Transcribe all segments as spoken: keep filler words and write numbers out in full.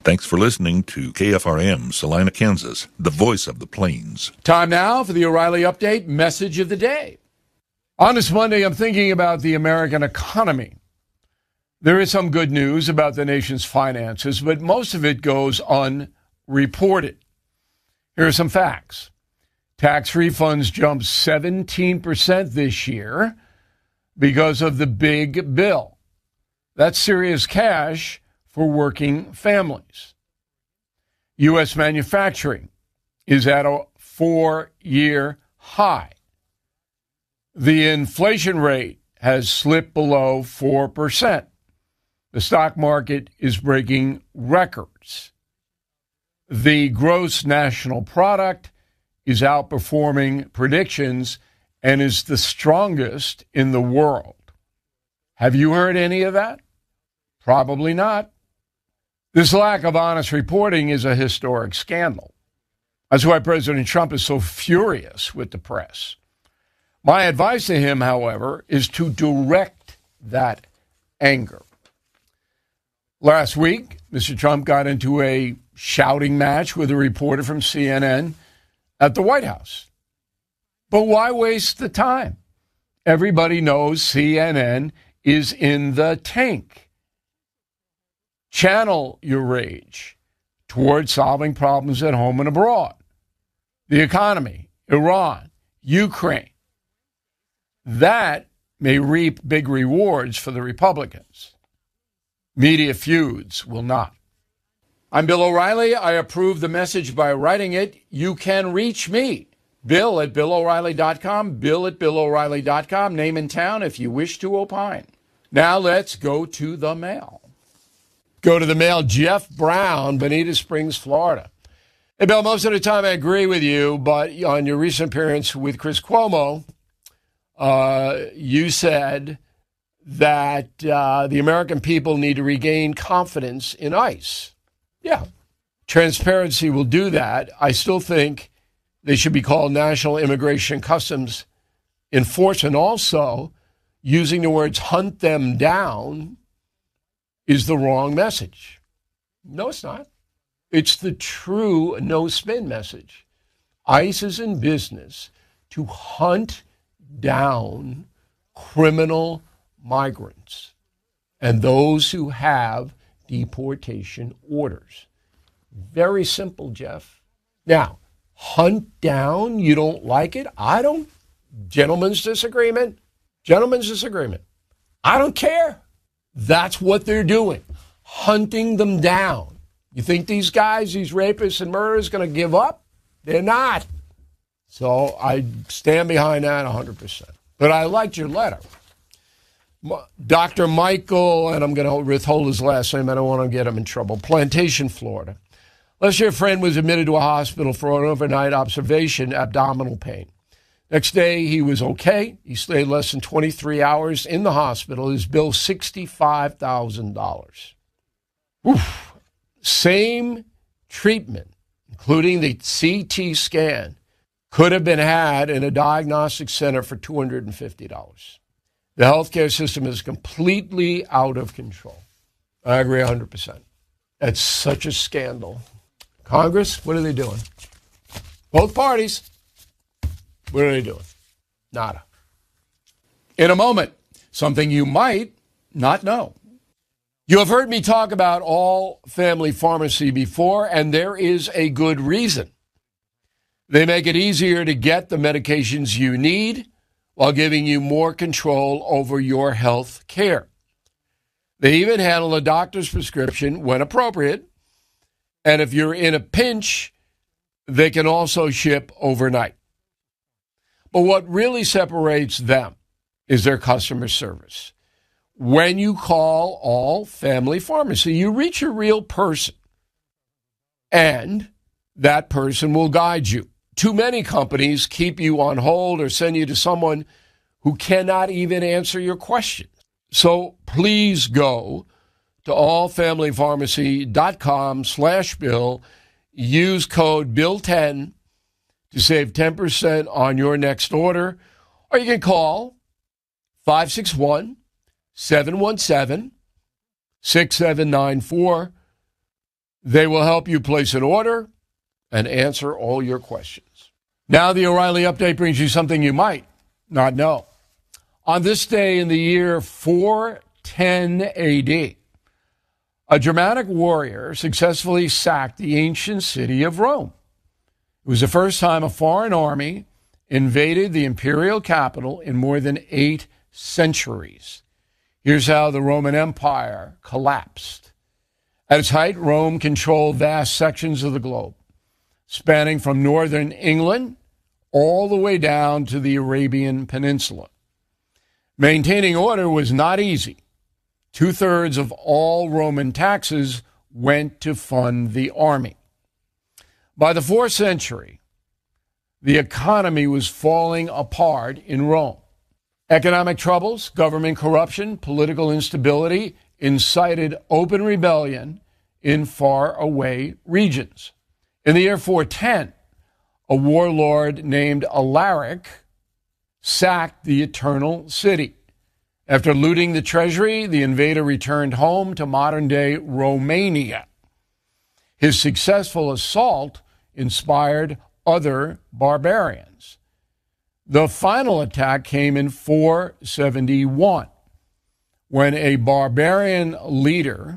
Thanks for listening to K F R M, Salina, Kansas, the voice of the plains. Time now for the O'Reilly Update message of the day. On this Monday, I'm thinking about the American economy. There is some good news about the nation's finances, but most of it goes unreported. Here are some facts. Tax refunds jumped seventeen percent this year because of the big bill. That's serious cash for working families. U S manufacturing is at a four-year high. The inflation rate has slipped below four percent. The stock market is breaking records. The gross national product is outperforming predictions and is the strongest in the world. Have you heard any of that? Probably not. This lack of honest reporting is a historic scandal. That's why President Trump is so furious with the press. My advice to him, however, is to direct that anger. Last week, Mister Trump got into a shouting match with a reporter from C N N at the White House. But why waste the time? Everybody knows C N N is in the tank. Channel your rage toward solving problems at home and abroad. The economy, Iran, Ukraine. That may reap big rewards for the Republicans. Media feuds will not. I'm Bill O'Reilly. I approve the message by writing it. You can reach me, Bill at Bill O'Reilly dot com, Bill at Bill O'Reilly dot com, name and town if you wish to opine. Now let's go to the mail. Go to the mail. Jeff Brown, Bonita Springs, Florida. Hey, Bill, most of the time I agree with you, but on your recent appearance with Chris Cuomo, uh, you said that uh, the American people need to regain confidence in ICE. Yeah, transparency will do that. I still think they should be called National Immigration Customs Enforcement. Also, using the words hunt them down is the wrong message. No, it's not. It's the true no-spin message. ICE is in business to hunt down criminal migrants and those who have deportation orders. Very simple, Jeff. Now, hunt down, you don't like it? I don't. Gentlemen's disagreement. Gentlemen's disagreement. I don't care. That's what they're doing, hunting them down. You think these guys, these rapists and murderers, going to give up? They're not. So I stand behind that one hundred percent. But I liked your letter. Doctor Michael, and I'm going to withhold his last name. I don't want to get him in trouble. Plantation, Florida. Last year, a friend was admitted to a hospital for an overnight observation, abdominal pain. Next day, he was okay. He stayed less than twenty-three hours in the hospital. His bill, sixty-five thousand dollars. Oof. Same treatment, including the C T scan, could have been had in a diagnostic center for two hundred fifty dollars. The healthcare system is completely out of control. I agree one hundred percent. That's such a scandal. Congress, what are they doing? Both parties. What are they doing? Nada. In a moment, something you might not know. You have heard me talk about All Family Pharmacy before, and there is a good reason. They make it easier to get the medications you need while giving you more control over your health care. They even handle a doctor's prescription when appropriate, and if you're in a pinch, they can also ship overnight. But what really separates them is their customer service. When you call All Family Pharmacy, you reach a real person, and that person will guide you. Too many companies keep you on hold or send you to someone who cannot even answer your questions. So please go to allfamilypharmacy.com slash bill. Use code bill ten to save ten percent on your next order. Or you can call five six one, seven one seven, six seven nine four. They will help you place an order and answer all your questions. Now the O'Reilly Update brings you something you might not know. On this day in the year four ten A D, a Germanic warrior successfully sacked the ancient city of Rome. It was the first time a foreign army invaded the imperial capital in more than eight centuries. Here's how the Roman Empire collapsed. At its height, Rome controlled vast sections of the globe, spanning from northern England all the way down to the Arabian Peninsula. Maintaining order was not easy. Two-thirds of all Roman taxes went to fund the army. By the fourth century, the economy was falling apart in Rome. Economic troubles, government corruption, political instability incited open rebellion in faraway regions. In the year four ten, a warlord named Alaric sacked the Eternal City. After looting the treasury, the invader returned home to modern-day Romania. His successful assault inspired other barbarians. The final attack came in four seventy-one, when a barbarian leader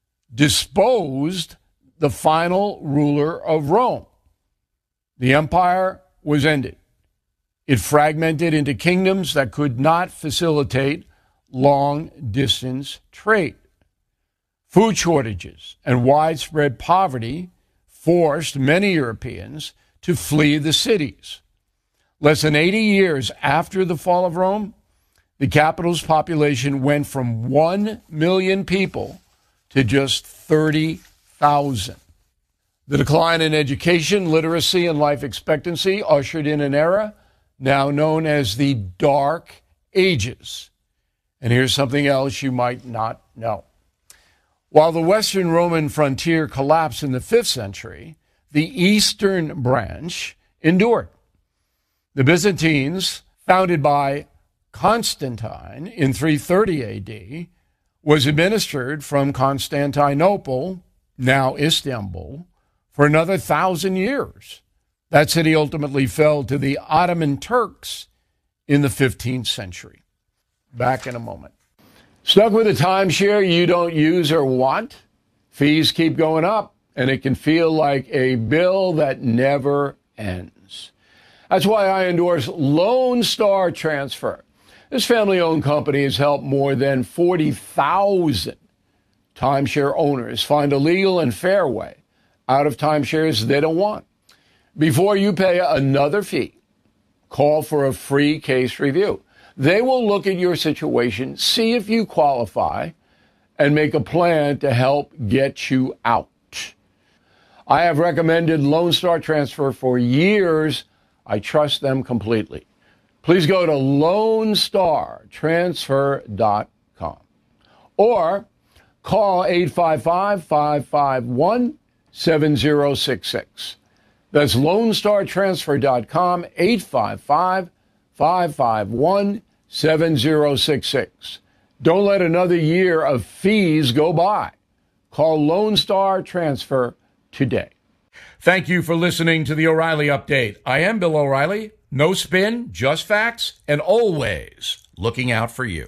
disposed the final ruler of Rome. The empire was ended. It fragmented into kingdoms that could not facilitate long-distance trade. Food shortages and widespread poverty forced many Europeans to flee the cities. Less than eighty years after the fall of Rome, the capital's population went from one million people to just thirty thousand. The decline in education, literacy, and life expectancy ushered in an era now known as the Dark Ages. And here's something else you might not know. While the Western Roman frontier collapsed in the fifth century, the eastern branch endured. The Byzantines, founded by Constantine in three thirty A D, was administered from Constantinople, now Istanbul, for another thousand years. That city ultimately fell to the Ottoman Turks in the fifteenth century. Back in a moment. Stuck with a timeshare you don't use or want? Fees keep going up, and it can feel like a bill that never ends. That's why I endorse Lone Star Transfer. This family-owned company has helped more than forty thousand timeshare owners find a legal and fair way out of timeshares they don't want. Before you pay another fee, call for a free case review. They will look at your situation, see if you qualify, and make a plan to help get you out. I have recommended Lone Star Transfer for years. I trust them completely. Please go to lone star transfer dot com or call eight five five, five five one, seven zero six six. That's lone star transfer dot com, eight five five, five five one, seven zero six six. Don't let another year of fees go by. Call Lone Star Transfer today. Thank you for listening to the O'Reilly Update. I am Bill O'Reilly. No spin, just facts, and always looking out for you.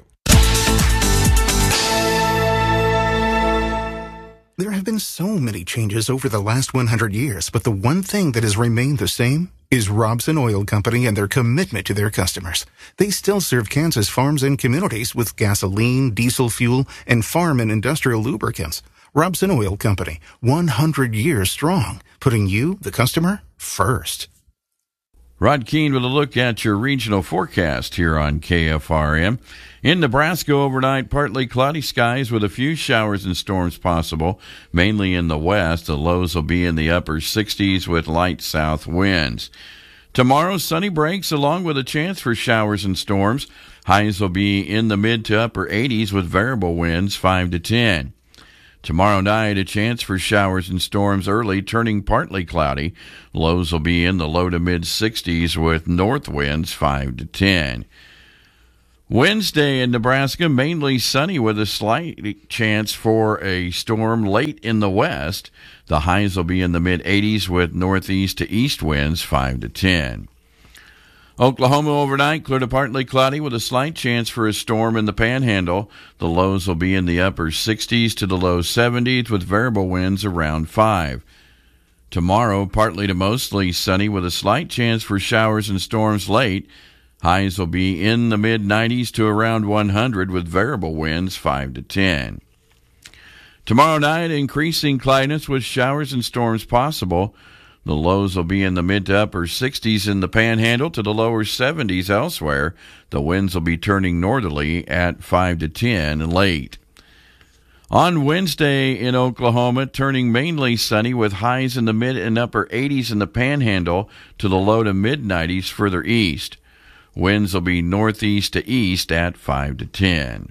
There have been so many changes over the last one hundred years, but the one thing that has remained the same is Robson Oil Company and their commitment to their customers. They still serve Kansas farms and communities with gasoline, diesel fuel, and farm and industrial lubricants. Robson Oil Company, one hundred years strong, putting you, the customer, first. Rod Keene with a look at your regional forecast here on K F R M. In Nebraska overnight, partly cloudy skies with a few showers and storms possible, mainly in the west. The lows will be in the upper sixties with light south winds. Tomorrow, sunny breaks along with a chance for showers and storms. Highs will be in the mid to upper eighties with variable winds five to ten. Tomorrow night, a chance for showers and storms early, turning partly cloudy. Lows will be in the low to mid sixties with north winds five to ten. Wednesday in Nebraska, mainly sunny with a slight chance for a storm late in the west. The highs will be in the mid eighties with northeast to east winds five to ten. Oklahoma overnight, clear to partly cloudy with a slight chance for a storm in the panhandle. The lows will be in the upper sixties to the low seventies with variable winds around five. Tomorrow, partly to mostly sunny with a slight chance for showers and storms late. Highs will be in the mid nineties to around one hundred with variable winds five to ten. Tomorrow night, increasing cloudiness with showers and storms possible. The lows will be in the mid to upper sixties in the panhandle to the lower seventies elsewhere. The winds will be turning northerly at five to ten late. On Wednesday in Oklahoma, turning mainly sunny with highs in the mid and upper eighties in the panhandle to the low to mid nineties further east. Winds will be northeast to east at five to ten.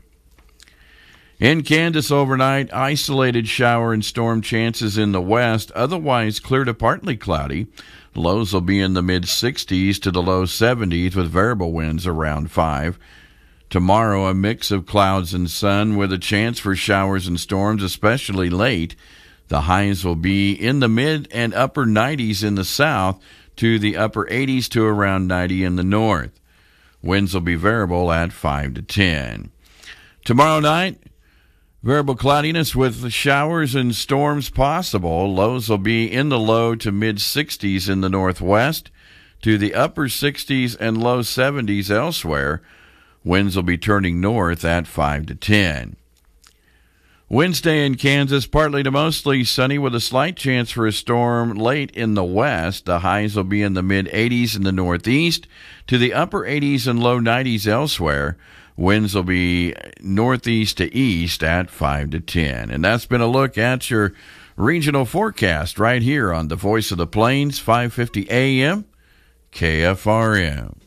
In Kansas overnight, isolated shower and storm chances in the west, otherwise clear to partly cloudy. Lows will be in the mid sixties to the low seventies with variable winds around five. Tomorrow, a mix of clouds and sun with a chance for showers and storms, especially late. The highs will be in the mid and upper nineties in the south to the upper eighties to around ninety in the north. Winds will be variable at five to ten. Tomorrow night, variable cloudiness with showers and storms possible. Lows will be in the low to mid sixties in the northwest to the upper sixties and low seventies elsewhere. Winds will be turning north at five to ten. Wednesday in Kansas, partly to mostly sunny with a slight chance for a storm late in the west. The highs will be in the mid eighties in the northeast to the upper eighties and low nineties elsewhere. Winds will be northeast to east at five to ten. And that's been a look at your regional forecast right here on the Voice of the Plains, five fifty A M, K F R M.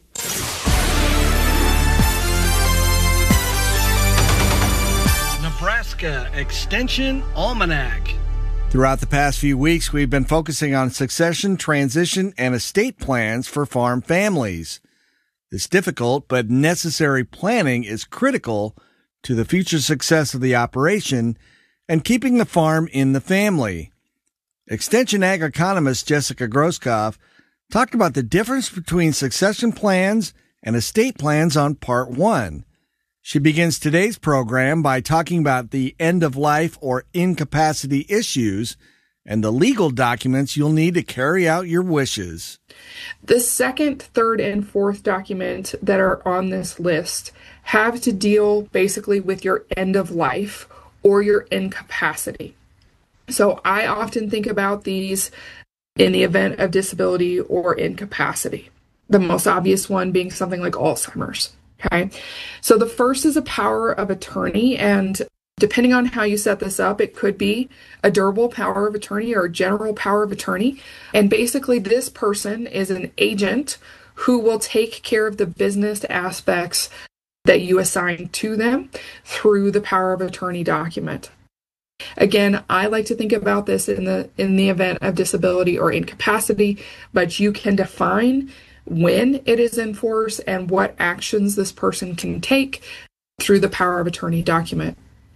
Nebraska Extension Almanac. Throughout the past few weeks, we've been focusing on succession, transition, and estate plans for farm families. This difficult but necessary planning is critical to the future success of the operation and keeping the farm in the family. Extension ag economist Jessica Groskopf talked about the difference between succession plans and estate plans on part one. She begins today's program by talking about the end-of-life or incapacity issues and the legal documents you'll need to carry out your wishes. The second, third, and fourth document that are on this list have to deal basically with your end of life or your incapacity. So I often think about these in the event of disability or incapacity. The most obvious one being something like Alzheimer's. Okay, so the first is a power of attorney, and depending on how you set this up, it could be a durable power of attorney or a general power of attorney. And basically, this person is an agent who will take care of the business aspects that you assign to them through the power of attorney document. Again, I like to think about this in the in the event of disability or incapacity, but you can define when it is in force and what actions this person can take through the power of attorney document.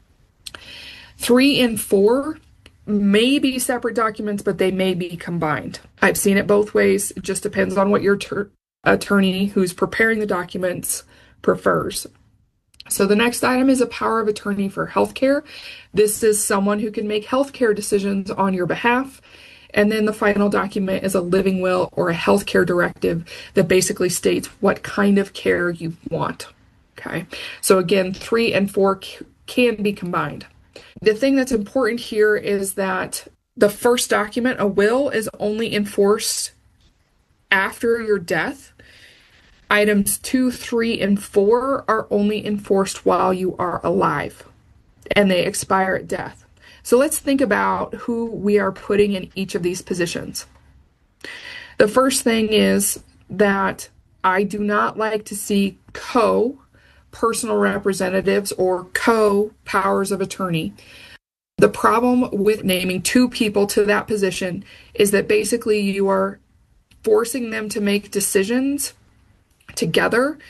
Three and four may be separate documents, but they may be combined. I've seen it both ways. It just depends on what your ter- attorney who's preparing the documents prefers. So the next item is a power of attorney for healthcare. This is someone who can make healthcare decisions on your behalf. And then the final document is a living will or a healthcare directive that basically states what kind of care you want. Okay. So again, three and four c- can be combined. The thing that's important here is that the first document, a will, is only enforced after your death. Items two, three, and four are only enforced while you are alive, and they expire at death. So let's think about who we are putting in each of these positions. The first thing is that I do not like to see co-personal representatives or co-powers of attorney. The problem with naming two people to that position is that basically you are forcing them to make decisions together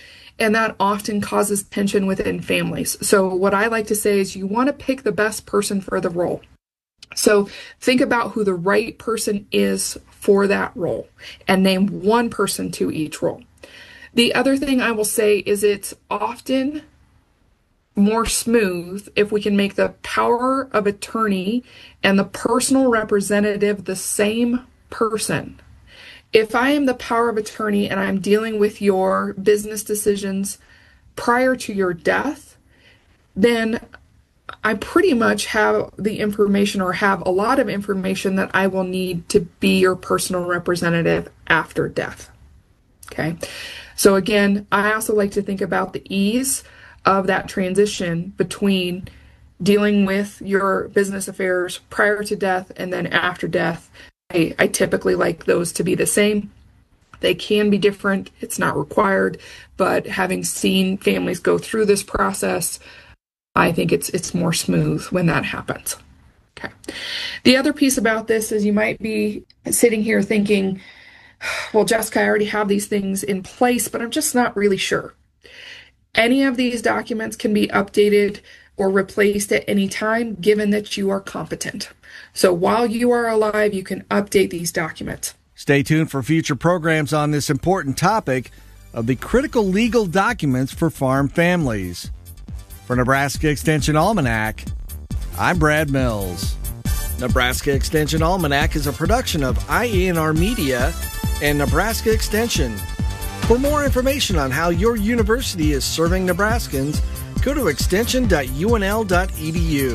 and that often causes tension within families. So what I like to say is you want to pick the best person for the role. So think about who the right person is for that role and name one person to each role. The other thing I will say is it's often more smooth if we can make the power of attorney and the personal representative the same person. If I am the power of attorney and I'm dealing with your business decisions prior to your death, then I pretty much have the information or have a lot of information that I will need to be your personal representative after death. Okay. So again, I also like to think about the ease of that transition between dealing with your business affairs prior to death and then after death. I, I typically like those to be the same. They can be different. It's not required, but having seen families go through this process, I think it's it's more smooth when that happens. Okay. The other piece about this is you might be sitting here thinking, well, Jessica, I already have these things in place, but I'm just not really sure. Any of these documents can be updated or replaced at any time, given that you are competent. So while you are alive, you can update these documents. Stay tuned for future programs on this important topic of the critical legal documents for farm families. For Nebraska Extension Almanac, I'm Brad Mills. Nebraska Extension Almanac is a production of I A N R Media and Nebraska Extension. For more information on how your university is serving Nebraskans, go to extension dot u n l dot e d u.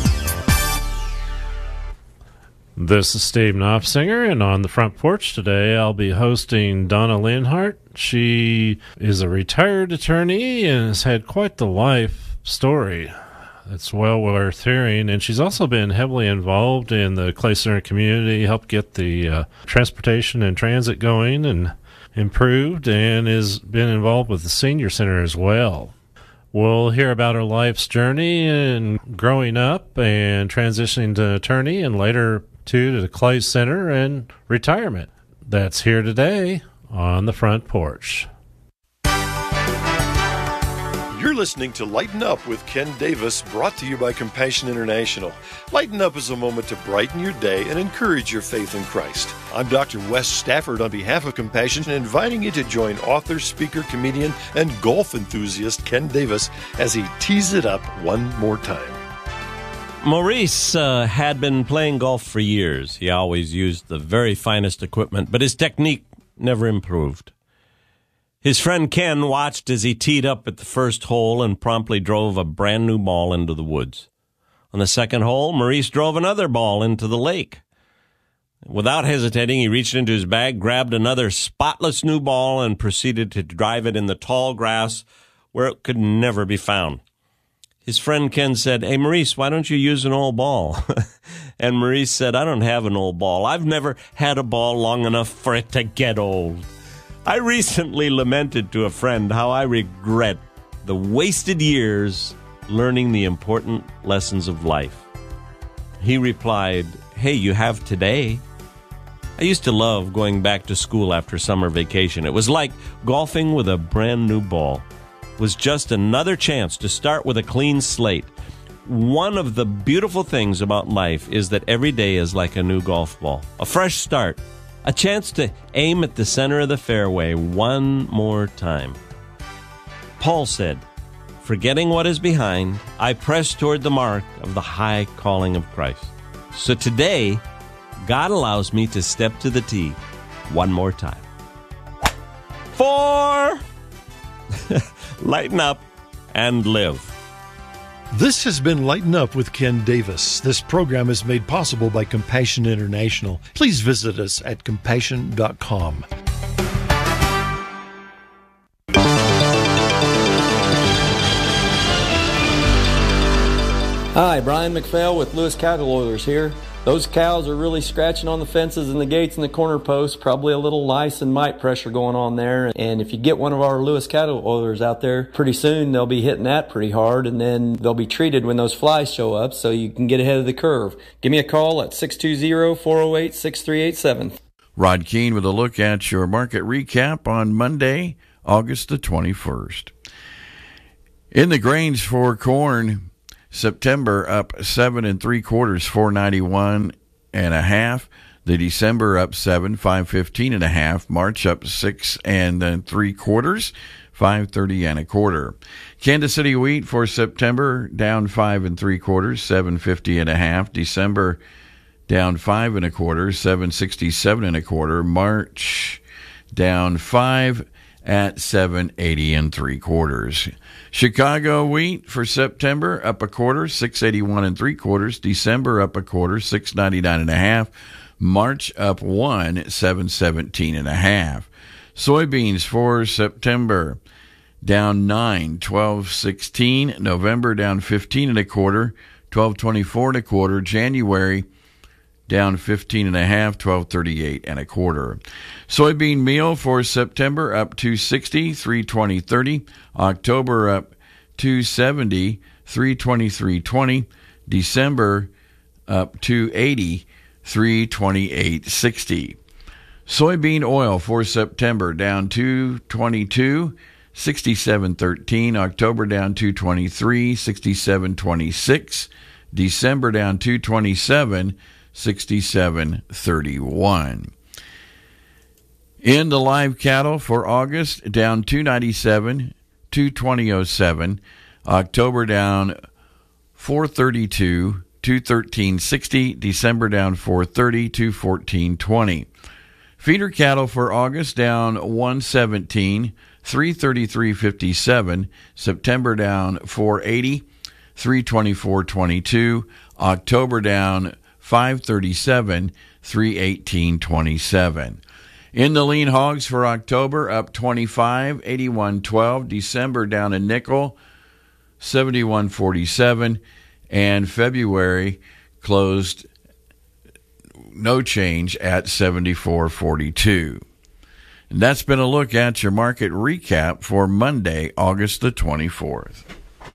This is Steve Knopfsinger, and on the front porch today, I'll be hosting Donna Linhart. She is a retired attorney and has had quite the life story. It's well worth hearing, and she's also been heavily involved in the Clay Center community, helped get the uh, transportation and transit going and improved, and has been involved with the senior center as well. We'll hear about her life's journey and growing up and transitioning to attorney and later too to the Clay Center and retirement. That's here today on the front porch. You're listening to Lighten Up with Ken Davis, brought to you by Compassion International. Lighten Up is a moment to brighten your day and encourage your faith in Christ. I'm Doctor Wes Stafford on behalf of Compassion, inviting you to join author, speaker, comedian, and golf enthusiast Ken Davis as he tees it up one more time. Maurice uh, had been playing golf for years. He always used the very finest equipment, but his technique never improved. His friend Ken watched as he teed up at the first hole and promptly drove a brand new ball into the woods. On the second hole, Maurice drove another ball into the lake. Without hesitating, he reached into his bag, grabbed another spotless new ball, and proceeded to drive it in the tall grass where it could never be found. His friend Ken said, "Hey, Maurice, why don't you use an old ball?" And Maurice said, "I don't have an old ball. I've never had a ball long enough for it to get old." I recently lamented to a friend how I regret the wasted years learning the important lessons of life. He replied, "Hey, you have today." I used to love going back to school after summer vacation. It was like golfing with a brand new ball. It was just another chance to start with a clean slate. One of the beautiful things about life is that every day is like a new golf ball, a fresh start. A chance to aim at the center of the fairway one more time. Paul said, "Forgetting what is behind, I press toward the mark of the high calling of Christ." So today, God allows me to step to the tee one more time. Four! Lighten up and live. This has been Lighten Up with Ken Davis. This program is made possible by Compassion International. Please visit us at compassion dot com. Hi, Brian McPhail with Lewis Cattle Oilers here. Those cows are really scratching on the fences and the gates and the corner posts. Probably a little lice and mite pressure going on there. And if you get one of our Lewis Cattle Oilers out there, pretty soon they'll be hitting that pretty hard, and then they'll be treated when those flies show up so you can get ahead of the curve. Give me a call at six two zero, four oh eight, six three eight seven. Rod Keene with a look at your market recap on Monday, August the twenty-first. In the grains for corn, September up seven and three quarters, four ninety-one and a half. The December up seven, five fifteen and a half. March up six and three quarters, five thirty and a quarter. Kansas City wheat for September down five and three quarters, seven fifty and a half. December down five and a quarter, seven sixty-seven and a quarter. March down five at seven eighty and three quarters. Chicago wheat for September up a quarter, six eighty-one and three quarters. December up a quarter, six ninety-nine and a half. March up one, seven seventeen and a half. Soybeans for September down nine, twelve sixteen. November down fifteen and a quarter, twelve twenty-four and a quarter. January down fifteen and a half, twelve thirty-eight and a quarter. Soybean meal for September up two sixty, three twenty thirty. October up two seventy, three twenty-three twenty. December up two eighty, three twenty-eight sixty. Soybean oil for September down two twenty-two, sixty-seven thirteen. October down two twenty-three, sixty-seven twenty-six. December down two twenty-seven, sixty-seven thirty-one. In the live cattle for August, down two ninety-seven, two twenty oh seven. October down four thirty-two, two thirteen sixty. December down four thirty, two fourteen twenty. Feeder cattle for August down one seventeen, three thirty-three fifty-seven. September down four eighty, three twenty-four twenty-two. October down five thirty-seven, three eighteen twenty-seven. In the lean hogs for October, up twenty-five, eighty-one twelve. December down a nickel, seventy-one forty-seven. And February closed no change at seventy-four forty-two. And that's been a look at your market recap for Monday, August the twenty-fourth.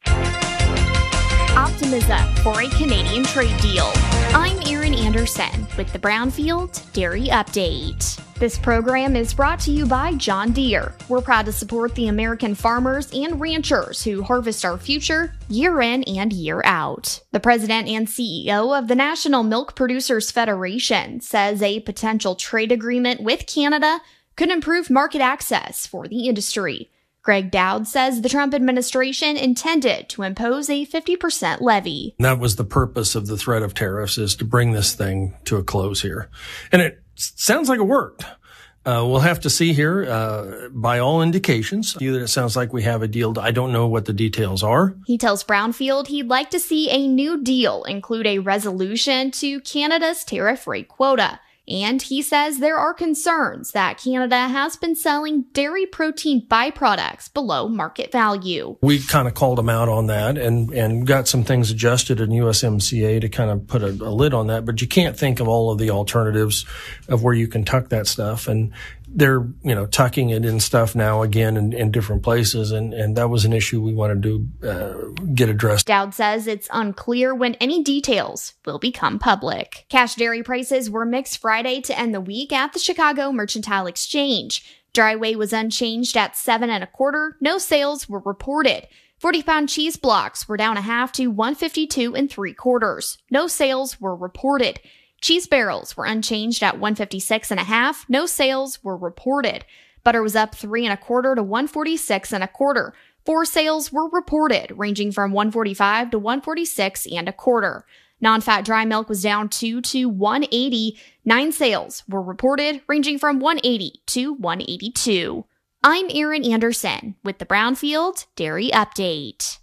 Optimism for a Canadian trade deal. I'm Erin Anderson with the Brownfield Dairy Update. This program is brought to you by John Deere. We're proud to support the American farmers and ranchers who harvest our future year in and year out. The president and C E O of the National Milk Producers Federation says a potential trade agreement with Canada could improve market access for the industry. Greg Dowd says the Trump administration intended to impose a fifty percent levy. That was the purpose of the threat of tariffs, is to bring this thing to a close here. And it sounds like it worked. Uh, we'll have to see here. Uh, by all indications, either it sounds like we have a deal. I don't know what the details are. He tells Brownfield he'd like to see a new deal include a resolution to Canada's tariff rate quota. And he says there are concerns that Canada has been selling dairy protein byproducts below market value. We kind of called them out on that and, and got some things adjusted in U S M C A to kind of put a, a lid on that. But you can't think of all of the alternatives of where you can tuck that stuff. And they're, you know, tucking it in stuff now again in, in different places. And, and that was an issue we wanted to uh, get addressed. Dowd says it's unclear when any details will become public. Cash dairy prices were mixed Friday to end the week at the Chicago Mercantile Exchange. Dry weight was unchanged at seven and a quarter. No sales were reported. forty pound cheese blocks were down a half to one fifty-two and three quarters. No sales were reported. Cheese barrels were unchanged at one fifty-six and a half. No sales were reported. Butter was up three and a quarter to one forty-six and a quarter. Four sales were reported, ranging from one forty-five to one forty-six and a quarter. Non-fat dry milk was down two to one eighty. Nine sales were reported, ranging from one eighty to one eighty-two. I'm Erin Anderson with the Brownfield Dairy Update.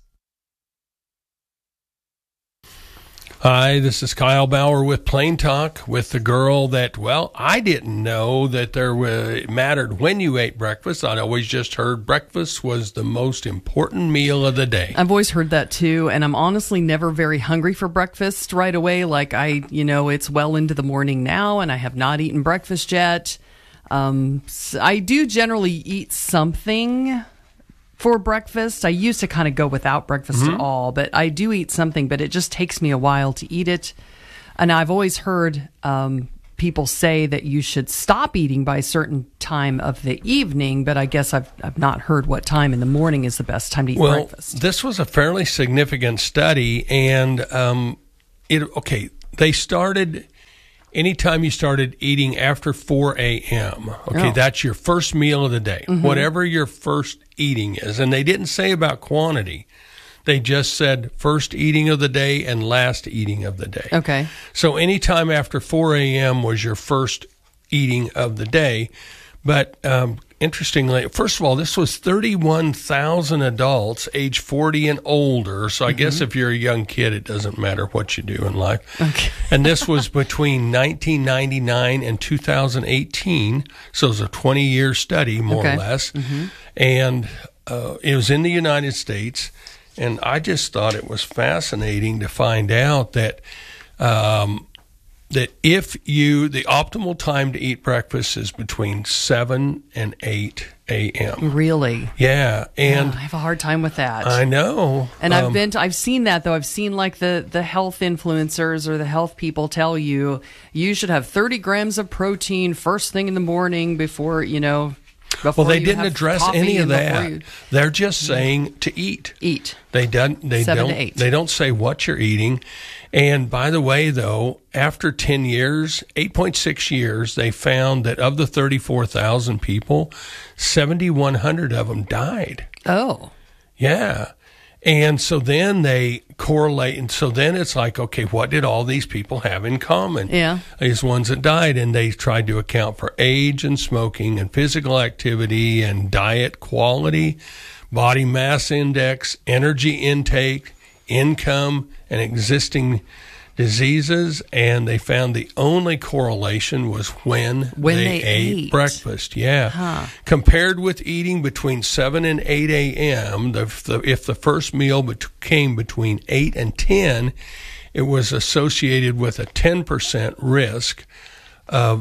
Hi, this is Kyle Bauer with Plain Talk with the girl that, well, I didn't know that there were, it mattered when you ate breakfast. I'd always just heard breakfast was the most important meal of the day. I've always heard that too, and I'm honestly never very hungry for breakfast right away. Like I, you know, it's well into the morning now and I have not eaten breakfast yet. Um, so I do generally eat something for breakfast. I used to kind of go without breakfast mm-hmm. at all, but I do eat something, but it just takes me a while to eat it. And I've always heard um, people say that you should stop eating by a certain time of the evening, but I guess I've I've not heard what time in the morning is the best time to eat well, breakfast. This was a fairly significant study, and um, it okay. They started anytime you started eating after four a.m. Okay, Oh. that's your first meal of the day, Mhm. whatever your first eating is, and they didn't say about quantity. They just said first eating of the day and last eating of the day. Okay. So anytime after four a.m. was your first eating of the day. But um, interestingly, first of all, this was thirty-one thousand adults age forty and older. So I Mm-hmm. guess if you're a young kid, it doesn't matter what you do in life. Okay. And this was between nineteen ninety-nine and two thousand eighteen. So it was a twenty-year study, more Okay. or less. Mhm. And uh, it was in the United States. And I just thought it was fascinating to find out that um, that if you the optimal time to eat breakfast is between seven and eight a.m. Really? Yeah, and Yeah, I have a hard time with that. I know. And I've Um, been to, I've seen that though. I've seen like the, the health influencers or the health people tell you you should have thirty grams of protein first thing in the morning before, you know, before well, they you didn't have address coffee any of and before that. you- They're just saying to eat. Eat. They don't. They Seven to don't. eight. They don't say what you're eating. And by the way, though, after ten years, eight point six years, they found that of the thirty-four thousand people, seventy-one hundred of them died. Oh. Yeah. And so then they correlate. And so then it's like, okay, what did all these people have in common? Yeah. These ones that died. And they tried to account for age and smoking and physical activity and diet quality, body mass index, energy intake, income, and existing diseases. And they found the only correlation was when, When they, they ate, ate. breakfast. Yeah. Huh. Compared with eating between seven and eight a.m., the, the, if the first meal bet- came between eight and ten, it was associated with a ten percent risk of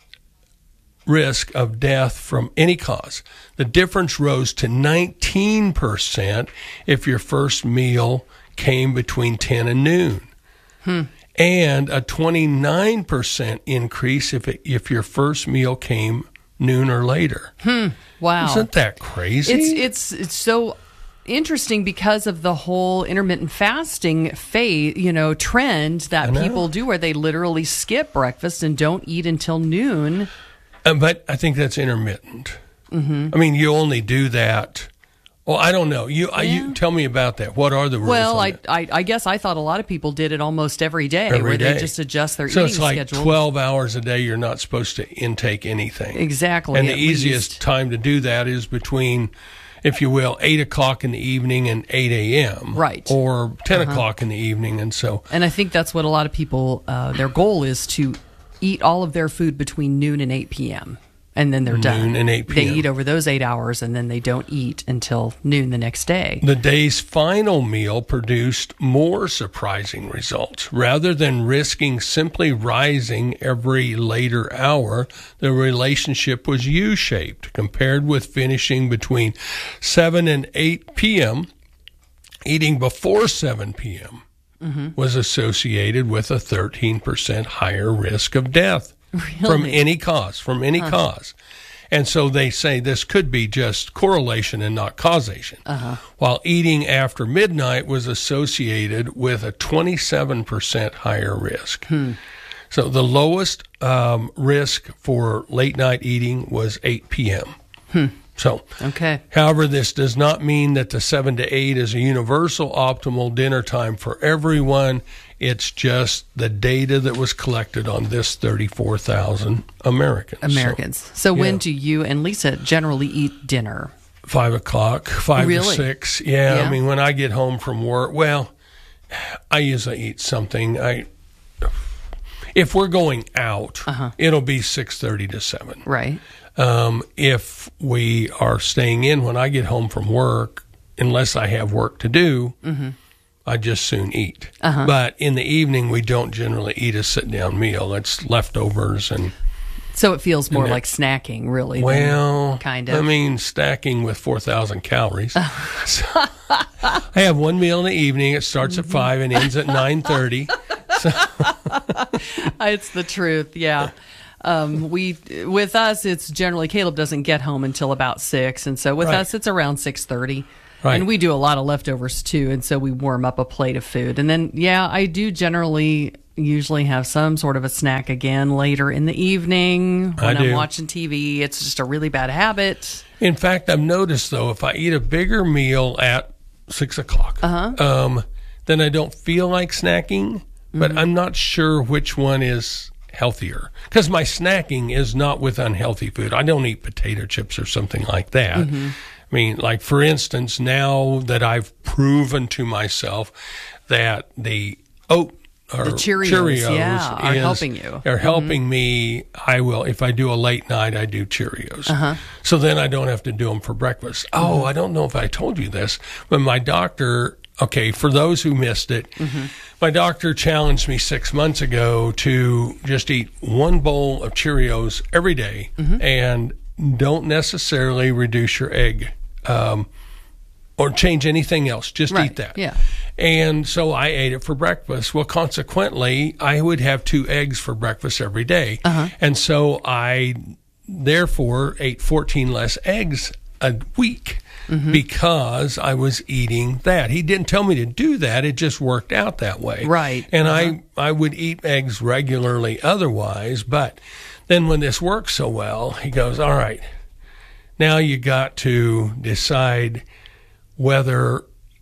risk of death from any cause. The difference rose to nineteen percent if your first meal came between ten and noon. Hmm. And a twenty-nine percent increase if it, if your first meal came noon or later. Hmm. Wow. Isn't that crazy? It's it's it's so interesting because of the whole intermittent fasting phase, you know, trend that I know. people do where they literally skip breakfast and don't eat until noon. Uh, but I think that's intermittent. Mm-hmm. I mean, you only do that. Well, I don't know. You, I, you tell me about that. What are the rules? Well, on I, that? I I guess I thought a lot of people did it almost every day, Every where day. they just adjust their so eating it's like schedule. twelve hours a day. You're not supposed to intake anything. Exactly, And the at easiest least. time to do that is between, if you will, eight o'clock in the evening and eight a.m. Right. Or ten Uh-huh. o'clock in the evening, and so And I think that's what a lot of people, uh, their goal is to eat all of their food between noon and eight p.m. And then they're done. Noon and eight They p.m. eat over those eight hours and then they don't eat until noon the next day. the day's final meal produced more surprising results. Rather than risking simply rising every later hour, the relationship was U-shaped. Compared with finishing between seven and eight p.m., eating before seven p.m. Mm-hmm. was associated with a thirteen percent higher risk of death from Really? any cause, from any Huh. cause. And so they say this could be just correlation and not causation. Uh-huh. While eating after midnight was associated with a twenty-seven percent higher risk. Hmm. So the lowest um, risk for late night eating was eight p.m. Hmm. So, Okay. however, this does not mean that the seven to eight is a universal optimal dinner time for everyone. It's just the data that was collected on this thirty-four thousand Americans. Americans. So, yeah. when do you and Lisa generally eat dinner? Five o'clock, five Really? to six. Yeah, Yeah. I mean, when I get home from work, well, I usually eat something. I, if we're going out, Uh-huh. it'll be six thirty to seven. Right. Um, if we are staying in when I get home from work, unless I have work to do, Mm-hmm. I just soon eat. Uh-huh. But in the evening, we don't generally eat a sit-down meal. It's leftovers and. So it feels more And that- like snacking, really. than Well, kind of. I mean, stacking with four thousand calories. So, I have one meal in the evening. It starts at five and ends at nine thirty. So. It's the truth, yeah. Um, we with us, it's generally Caleb doesn't get home until about six, and so with Right. us, it's around six thirty. Right. And we do a lot of leftovers too, and so we warm up a plate of food, and then yeah, I do generally usually have some sort of a snack again later in the evening when I I'm do. watching T V. It's just a really bad habit. In fact, I've noticed though, if I eat a bigger meal at six o'clock, Uh-huh. um, then I don't feel like snacking. But Mm-hmm. I'm not sure which one is healthier because my snacking is not with unhealthy food. I don't eat potato chips or something like that. Mm-hmm. I mean, like for instance, now that I've proven to myself that the oat or The Cheerios, yeah, are is- helping you. Are Mhm. helping me. I will if I do a late night, I do Cheerios. Uh-huh. So then I don't have to do them for breakfast. Oh, I don't know if I told you this, but my doctor. Okay, for those who missed it, my doctor challenged me six months ago to just eat one bowl of Cheerios every day and don't necessarily reduce your egg um, or change anything else. Just Right, eat that. yeah. And so I ate it for breakfast. Well, consequently, I would have two eggs for breakfast every day. Uh-huh. And so I therefore ate fourteen less eggs a week. Mm-hmm. Because I was eating that. He didn't tell me to do that. It just worked out that way. Right. And Uh-huh. I, I would eat eggs regularly otherwise. But then when this works so well, he goes, all right, now you got to decide whether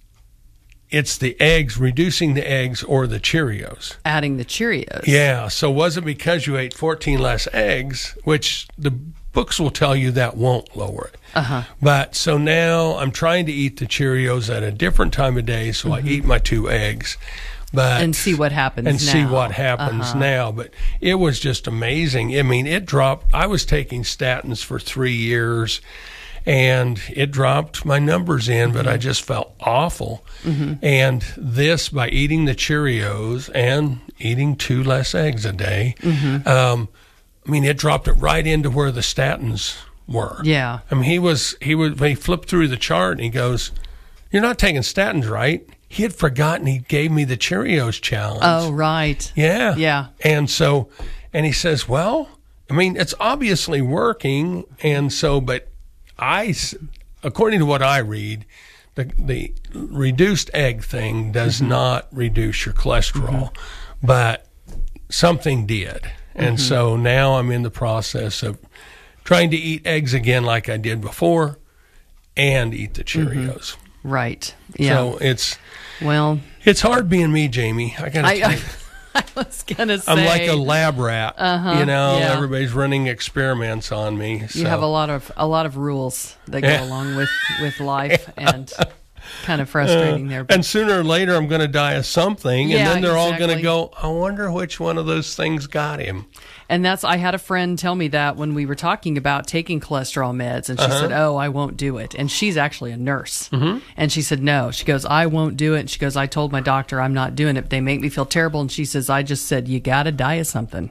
it's the eggs, reducing the eggs, or the Cheerios. Adding the Cheerios. Yeah. So was it because you ate fourteen less eggs, which the books will tell you that won't lower it. Uh-huh. But so now I'm trying to eat the Cheerios at a different time of day, so I eat my two eggs. But And see what happens and see now. what happens Uh-huh. now. But it was just amazing. I mean, it dropped. I was taking statins for three years, and it dropped my numbers in, but I just felt awful. Mhm. And this, by eating the Cheerios and eating two less eggs a day, Mhm. um, I mean, it dropped it right into where the statins were. Yeah. I mean, he was, he was, he flipped through the chart and he goes, "You're not taking statins, right?" He had forgotten he gave me the Cheerios challenge. Oh, right. Yeah. Yeah. And so, and he says, well, I mean, it's obviously working. And so, but I, s- according to what I read, the, the reduced egg thing does Mm-hmm. not reduce your cholesterol, but something did. And Mhm. so now I'm in the process of trying to eat eggs again like I did before and eat the Cheerios. Right. Yeah. So it's, well, it's hard being me, Jamie. I gotta I, tell I, you. I was gonna say I'm like a lab rat. Uh-huh, You know, yeah. everybody's running experiments on me. You so. have a lot of a lot of rules that go Yeah. along with with life, and kind of frustrating there. Uh, and sooner or later, I'm going to die of something, Yeah, and then they're all going exactly. to go, I wonder which one of those things got him. And that's, I had a friend tell me that when we were talking about taking cholesterol meds, and she Uh-huh. said, "Oh, I won't do it." And she's actually a nurse. Mhm. And she said, "No." She goes, "I won't do it." And she goes, "I told my doctor I'm not doing it. They make me feel terrible." And she says, "I just said, you got to die of something."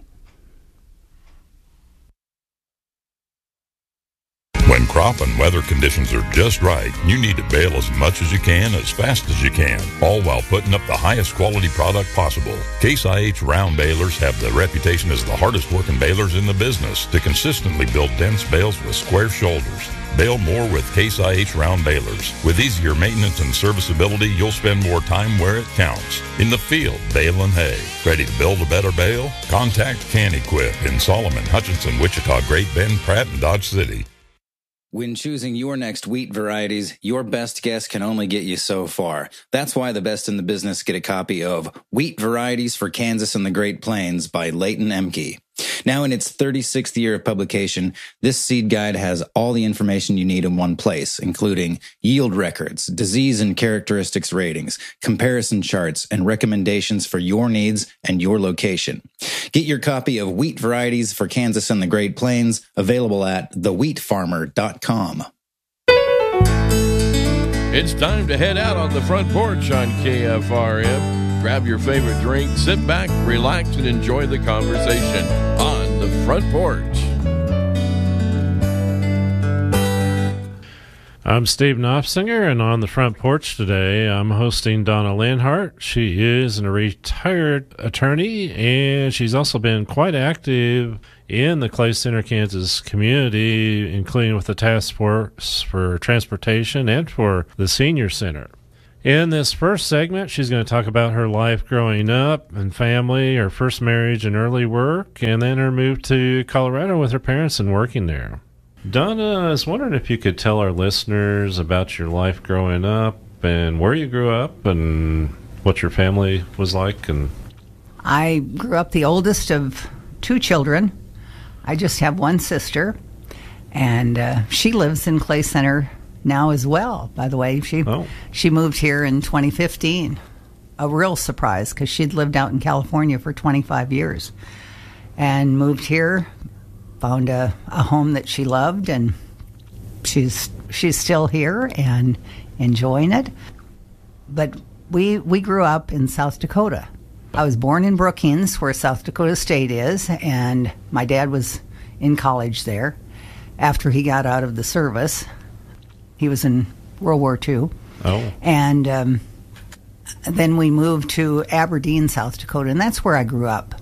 When crop and weather conditions are just right, you need to bale as much as you can, as fast as you can, all while putting up the highest quality product possible. Case I H round balers have the reputation as the hardest working balers in the business to consistently build dense bales with square shoulders. Bale more with Case I H round balers. With easier maintenance and serviceability, you'll spend more time where it counts. In the field, baling hay. Ready to build a better bale? Contact Can Equip in Solomon, Hutchinson, Wichita, Great Bend, Pratt, and Dodge City. When choosing your next wheat varieties, your best guess can only get you so far. That's why the best in the business get a copy of Wheat Varieties for Kansas and the Great Plains by Leighton Emke. Now in its thirty-sixth year of publication, this seed guide has all the information you need in one place, including yield records, disease and characteristics ratings, comparison charts, and recommendations for your needs and your location. Get your copy of Wheat Varieties for Kansas and the Great Plains, available at the wheat farmer dot com. It's time to head out on the front porch on K F R M. Grab your favorite drink, sit back, relax, and enjoy the conversation on the front porch. I'm Steve Knopfsinger, and on the front porch today, I'm hosting Donna Linhart. She is a retired attorney, and she's also been quite active in the Clay Center, Kansas community, including with the Task Force for Transportation and for the Senior Center. In this first segment, she's going to talk about her life growing up and family, her first marriage and early work, and then her move to Colorado with her parents and working there. Donna, I was wondering if you could tell our listeners about your life growing up and where you grew up and what your family was like. And I grew up the oldest of two children. I just have one sister, and uh, she lives in Clay Center now as well, by the way. She, oh. she moved here in twenty fifteen. A real surprise, because she'd lived out in California for twenty-five years and moved here. Found a, a home that she loved, and she's she's still here and enjoying it. But we we grew up in South Dakota. I was born in Brookings, where South Dakota State is, and my dad was in college there after he got out of the service. He was in World War Two. Oh. And um, then we moved to Aberdeen, South Dakota, and that's where I grew up.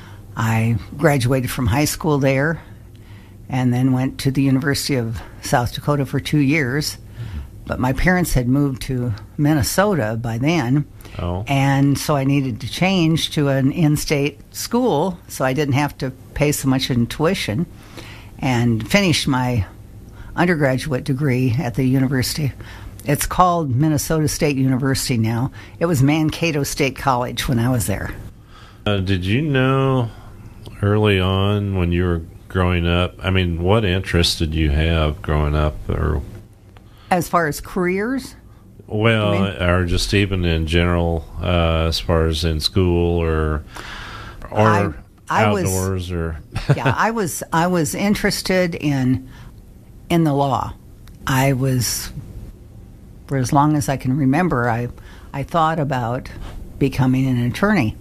I graduated from high school there and then went to the University of South Dakota for two years. But my parents had moved to Minnesota by then, oh. and so I needed to change to an in-state school so I didn't have to pay so much in tuition, and finished my undergraduate degree at the university. It's called Minnesota State University now. It was Mankato State College when I was there. Uh, did you know early on when you were growing up, I mean, what interests did you have growing up? Or as far as careers? Well, or just even in general, uh, as far as in school or or I, I outdoors was, or yeah, I was I was interested in in the law. I was, for as long as I can remember, I I thought about becoming an attorney.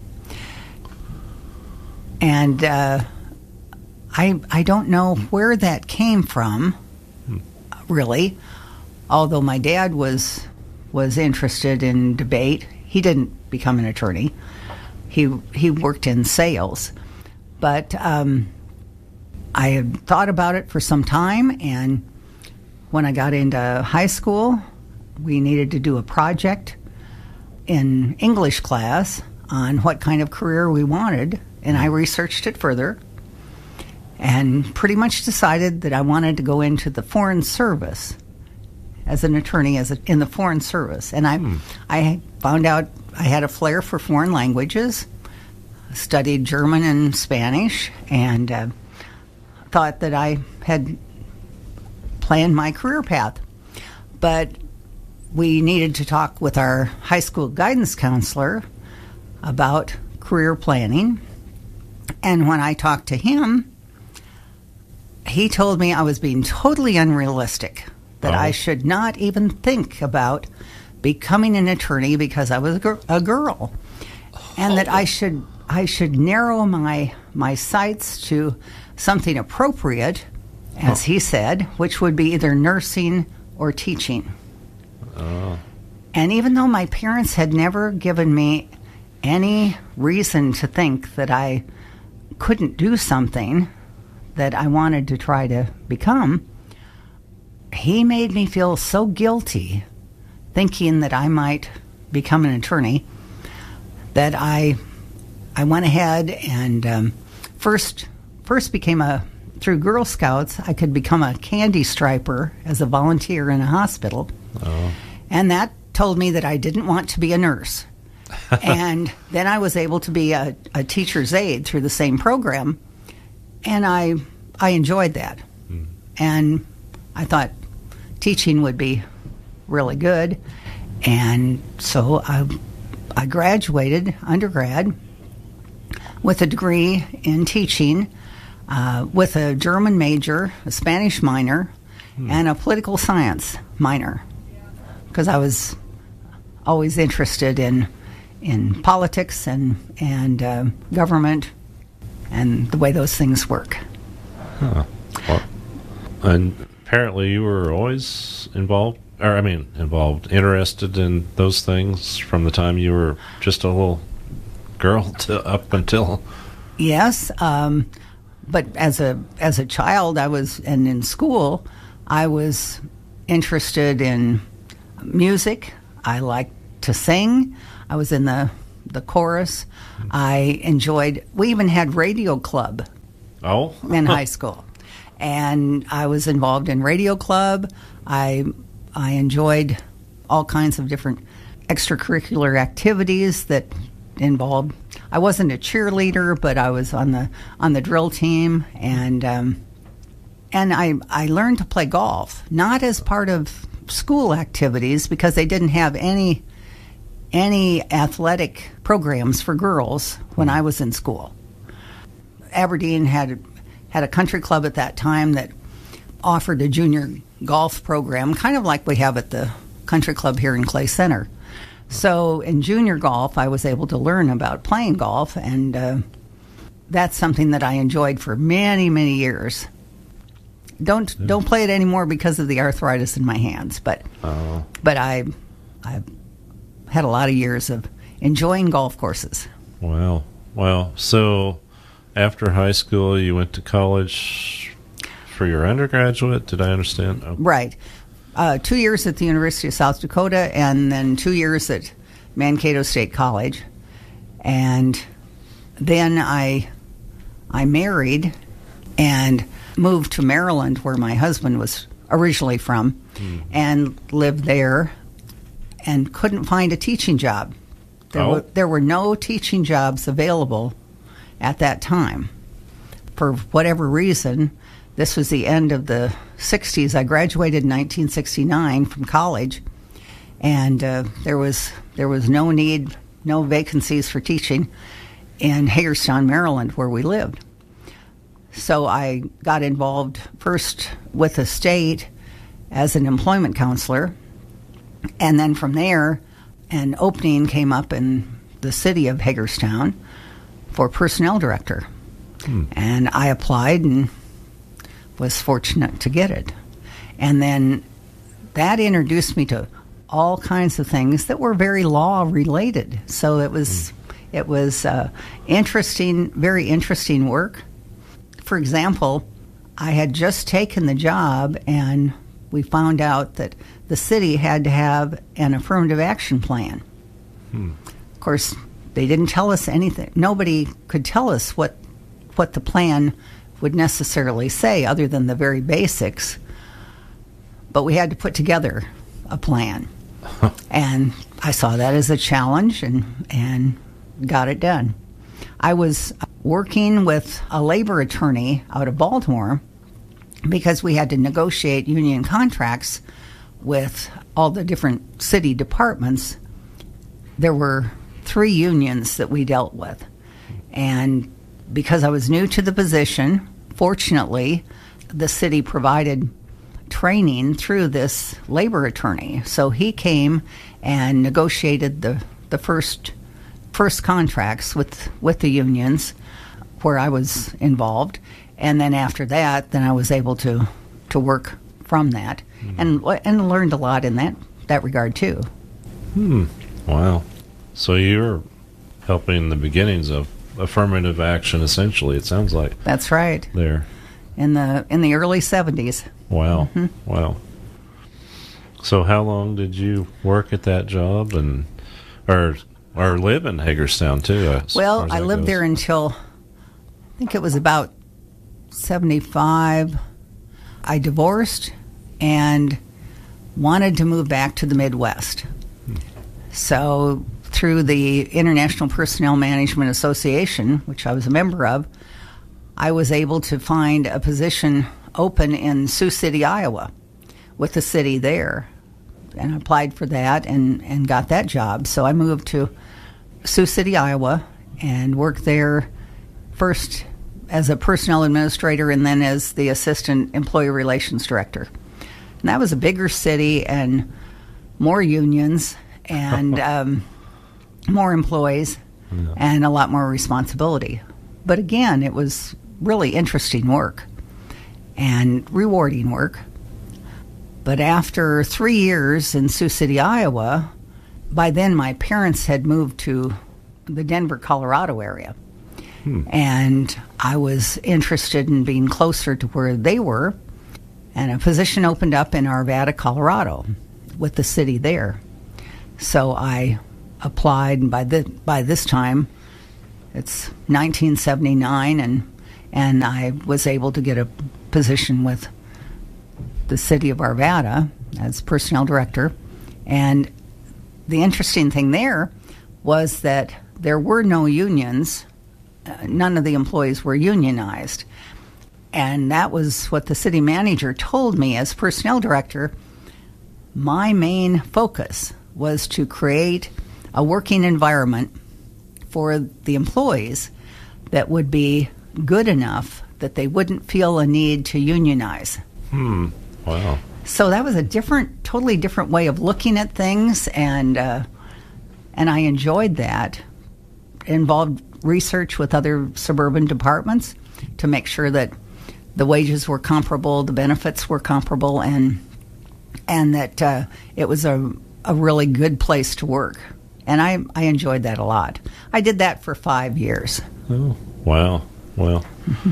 And uh, I I don't know where that came from, really. Although my dad was was interested in debate, he didn't become an attorney. He he worked in sales, but um, I had thought about it for some time. And when I got into high school, we needed to do a project in English class on what kind of career we wanted. And I researched it further and pretty much decided that I wanted to go into the Foreign Service as an attorney as a, in the Foreign Service. And I, hmm. I found out I had a flair for foreign languages, studied German and Spanish, and uh, thought that I had planned my career path. But we needed to talk with our high school guidance counselor about career planning. And when I talked to him, he told me I was being totally unrealistic, that oh. I should not even think about becoming an attorney because I was a, gir- a girl, and oh. that I should I should narrow my my sights to something appropriate, as oh. he said, which would be either nursing or teaching. Oh. And even though my parents had never given me any reason to think that I couldn't do something that I wanted to try to become, he made me feel so guilty thinking that I might become an attorney that I I went ahead and um, first first became a through Girl Scouts I could become a candy striper as a volunteer in a hospital. Oh. And that told me that I didn't want to be a nurse. And then I was able to be a, a teacher's aide through the same program, and I I enjoyed that. Mm. And I thought teaching would be really good, and so I I graduated undergrad with a degree in teaching, uh, with a German major, a Spanish minor, mm. and a political science minor, because I was always interested in in politics and and uh, government and the way those things work. Huh. Well, and apparently you were always involved, or I mean, involved, interested in those things from the time you were just a little girl to up until. Yes, um, but as a as a child, I was, and in school, I was interested in music. I liked to sing. I was in the the chorus. I enjoyed. We even had radio club. Oh, in high school, and I was involved in radio club. I I enjoyed all kinds of different extracurricular activities that involved. I wasn't a cheerleader, but I was on the on the drill team, and um, and I I learned to play golf, not as part of school activities because they didn't have any any athletic programs for girls when I was in school. Aberdeen had had a country club at that time that offered a junior golf program, kind of like we have at the country club here in Clay Center. So in junior golf, I was able to learn about playing golf, and uh, that's something that I enjoyed for many, many years. Don't yeah. don't play it anymore because of the arthritis in my hands, but uh, but I I had a lot of years of enjoying golf courses. Wow, wow. So after high school, you went to college for your undergraduate. Did I understand? Oh. Right. Uh, two years at the University of South Dakota, and then two years at Mankato State College, and then I I married and moved to Maryland, where my husband was originally from, mm. and lived there, and couldn't find a teaching job. There, oh. were, there were no teaching jobs available at that time. For whatever reason, this was the end of the sixties. I graduated in nineteen sixty-nine from college, and uh, there was there was no need, no vacancies for teaching in Hagerstown, Maryland, where we lived. So I got involved first with the state as an employment counselor, and then from there, an opening came up in the city of Hagerstown for personnel director. Hmm. And I applied and was fortunate to get it. And then that introduced me to all kinds of things that were very law related. So it was hmm. it was uh, interesting, very interesting work. For example, I had just taken the job, and we found out that the city had to have an affirmative action plan. Hmm. Of course, they didn't tell us anything. Nobody could tell us what what the plan would necessarily say, other than the very basics. But we had to put together a plan. And I saw that as a challenge, and and got it done. I was working with a labor attorney out of Baltimore because we had to negotiate union contracts with all the different city departments. There were three unions that we dealt with. And because I was new to the position, fortunately, the city provided training through this labor attorney. So he came and negotiated the, the first first contracts with, with the unions where I was involved. And then after that, then I was able to, to work from that, mm. and and learned a lot in that, that regard too. Hmm. Wow. So you're helping the beginnings of affirmative action, essentially, it sounds like. That's right. There. In the in the early seventies. Wow. Mm-hmm. Wow. So how long did you work at that job, and or or live in Hagerstown too? Well, I lived goes. there until I think it was about seventy-five. I divorced and wanted to move back to the Midwest. Hmm. So through the International Personnel Management Association, which I was a member of, I was able to find a position open in Sioux City, Iowa, with the city there. And I applied for that and, and got that job. So I moved to Sioux City, Iowa, and worked there first as a personnel administrator and then as the assistant employee relations director. And that was a bigger city and more unions and um, more employees yeah. and a lot more responsibility. But again, it was really interesting work and rewarding work. But after three years in Sioux City, Iowa, by then my parents had moved to the Denver, Colorado area. Hmm. And I was interested in being closer to where they were. And a position opened up in Arvada, Colorado, with the city there. So I applied, and by, the, by this time, it's nineteen seventy-nine, and and I was able to get a position with the city of Arvada as personnel director. And the interesting thing there was that there were no unions. Uh, none of the employees were unionized. And that was what the city manager told me as personnel director. My main focus was to create a working environment for the employees that would be good enough that they wouldn't feel a need to unionize. Hmm. Wow. So that was a different, totally different way of looking at things, and uh, and I enjoyed that. It involved research with other suburban departments to make sure that the wages were comparable, the benefits were comparable, and and that uh, it was a a really good place to work. And I, I enjoyed that a lot. I did that for five years. Oh, wow. Well,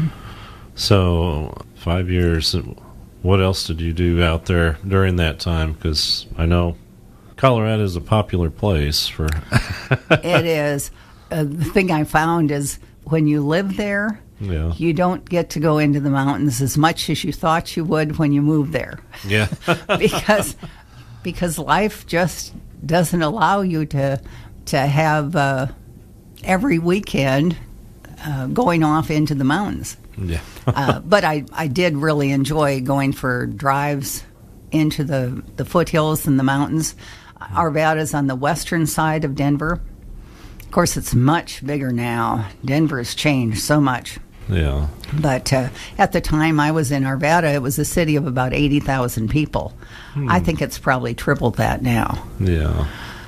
so five years. What else did you do out there during that time? Because I know Colorado is a popular place for... It is. Uh, the thing I found is when you live there, yeah. you don't get to go into the mountains as much as you thought you would when you moved there. Yeah. because because life just doesn't allow you to to have uh, every weekend uh, going off into the mountains. Yeah. uh, but I, I did really enjoy going for drives into the, the foothills and the mountains. Arvada's on the western side of Denver. Of course, it's much bigger now. Denver's changed so much. Yeah. But uh, at the time I was in Arvada, it was a city of about eighty thousand people. Hmm. I think it's probably tripled that now. Yeah.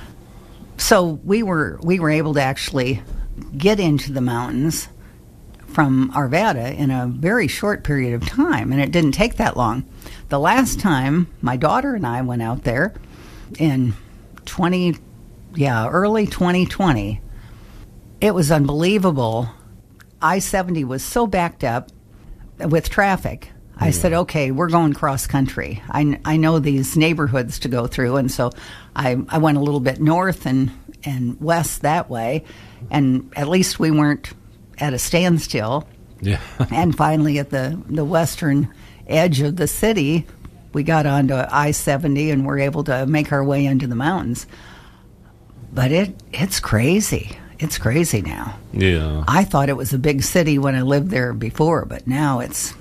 So we were we were able to actually get into the mountains from Arvada in a very short period of time, and it didn't take that long. The last time my daughter and I went out there in twenty, yeah, early twenty twenty, it was unbelievable. I seventy was so backed up with traffic. I yeah. said, okay, we're going cross country. I, I know these neighborhoods to go through, and so I, I went a little bit north and, and west that way, and at least we weren't at a standstill. Yeah. And finally, at the, the western edge of the city, we got onto I seventy and were able to make our way into the mountains. But it it's crazy. It's crazy now. Yeah. I thought it was a big city when I lived there before, but now it's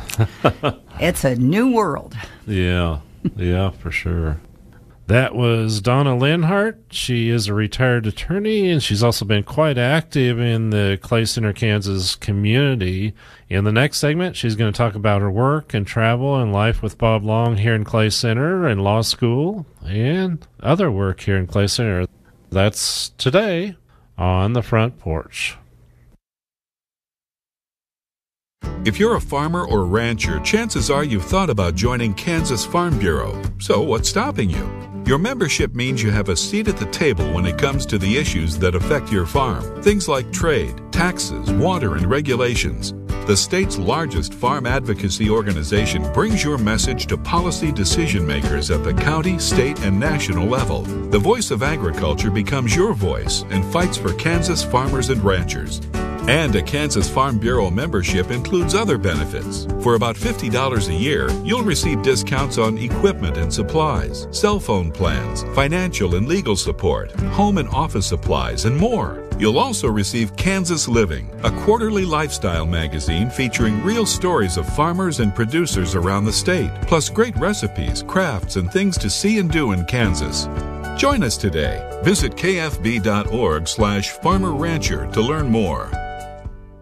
it's a new world. Yeah. Yeah, for sure. That was Donna Linhart. She is a retired attorney, and she's also been quite active in the Clay Center, Kansas community. In the next segment, she's going to talk about her work and travel and life with Bob Long here in Clay Center and law school and other work here in Clay Center. That's today on The Front Porch. If you're a farmer or rancher, chances are you've thought about joining Kansas Farm Bureau. So what's stopping you? Your membership means you have a seat at the table when it comes to the issues that affect your farm. Things like trade, taxes, water, and regulations. The state's largest farm advocacy organization brings your message to policy decision makers at the county, state, and national level. The voice of agriculture becomes your voice and fights for Kansas farmers and ranchers. And a Kansas Farm Bureau membership includes other benefits. For about fifty dollars a year, you'll receive discounts on equipment and supplies, cell phone plans, financial and legal support, home and office supplies, and more. You'll also receive Kansas Living, a quarterly lifestyle magazine featuring real stories of farmers and producers around the state, plus great recipes, crafts, and things to see and do in Kansas. Join us today. Visit kfb.org slash farmer rancher to learn more.